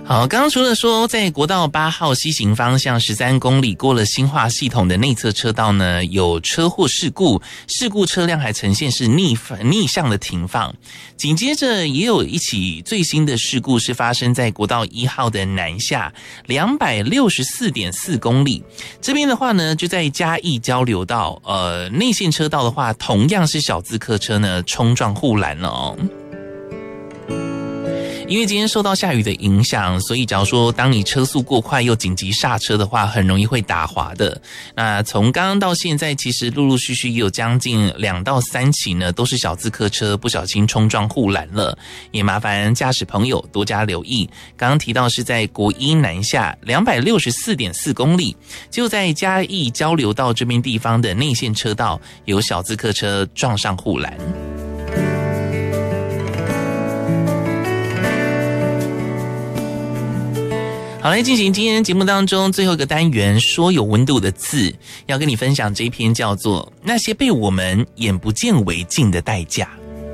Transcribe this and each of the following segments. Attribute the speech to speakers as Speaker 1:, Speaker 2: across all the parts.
Speaker 1: 好，刚刚除了说在国道8号西行方向13公里过了新化系统的内侧车道呢，有车祸事故车辆还呈现是逆向的停放。紧接着也有一起最新的事故是发生在国道1号的南下 264.4 公里。这边的话呢，就在嘉义交流道，内线车道的话，同样是小资客车呢冲撞护栏了哦。因为今天受到下雨的影响，所以假如说当你车速过快又紧急刹车的话，很容易会打滑的。那从刚刚到现在，其实陆陆续续也有将近2到3起呢，都是小资客车不小心冲撞护栏了，也麻烦驾驶朋友多加留意。刚刚提到是在国一南下 264.4 公里，就在嘉义交流道这边地方的内线车道，有小资客车撞上护栏。好，来进行今天节目当中最后一个单元，说有温度的字，要跟你分享这一篇叫做《那些被我们眼不见为净的代价》。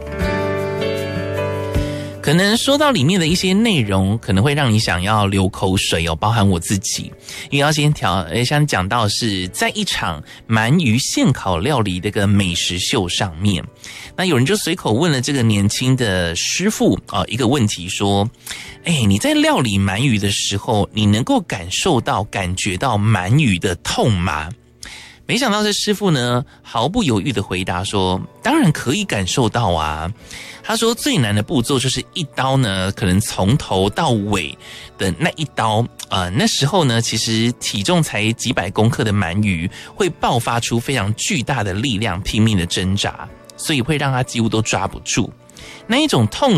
Speaker 1: 可能说到里面的一些内容，可能会让你想要流口水哦，包含我自己。因为要先讲到是在一场鳗鱼现烤料理的个美食秀上面，那有人就随口问了这个年轻的师傅一个问题说：你在料理鳗鱼的时候，你能够感觉到鳗鱼的痛吗？没想到这师傅呢，毫不犹豫的回答说：当然可以感受到啊。他说最难的步骤就是一刀呢，可能从头到尾的那一刀，那时候呢，其实体重才几百公克的鳗鱼会爆发出非常巨大的力量，拼命的挣扎，所以会让他几乎都抓不住。那一种痛